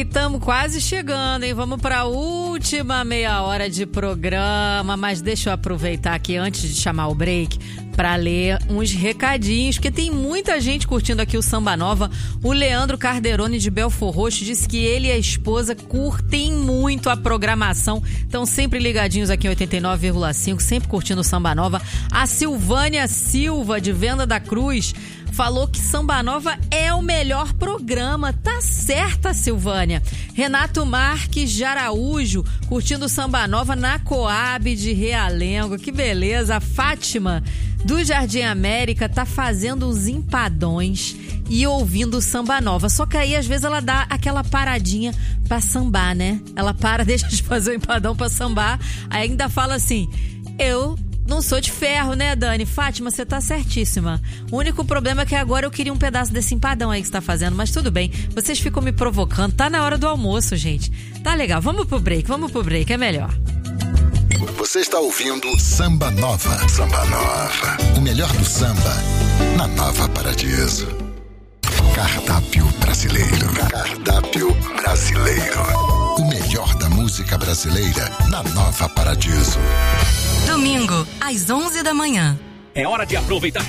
estamos quase chegando, hein? Vamos para a última meia hora de programa, mas deixa eu aproveitar aqui antes de chamar o break para ler uns recadinhos, porque tem muita gente curtindo aqui o Samba Nova. O Leandro Carderoni de Belfort Roxo disse que ele e a esposa curtem muito a programação, estão sempre ligadinhos aqui em 89,5, sempre curtindo o Samba Nova. A Silvânia Silva de Venda da Cruz falou que Samba Nova é o melhor programa. Tá certa, Silvânia. Renato Marques de Araújo, curtindo Samba Nova na Coab de Realengo. Que beleza. A Fátima do Jardim América tá fazendo uns empadões e ouvindo Samba Nova. Só que aí, às vezes, ela dá aquela paradinha pra sambar, né? Ela para, deixa de fazer o empadão pra sambar. Aí ainda fala assim, eu não sou de ferro, né, Dani? Fátima, você tá certíssima. O único problema é que agora eu queria um pedaço desse empadão aí que você tá fazendo, mas tudo bem. Vocês ficam me provocando. Tá na hora do almoço, gente. Tá legal. Vamos pro break, é melhor. Você está ouvindo Samba Nova. Samba Nova. O melhor do samba na Nova Paradiso. Cardápio brasileiro. Cardápio brasileiro. O melhor da música brasileira na Nova Paradiso. Domingo, às 11 da manhã. É hora de aproveitar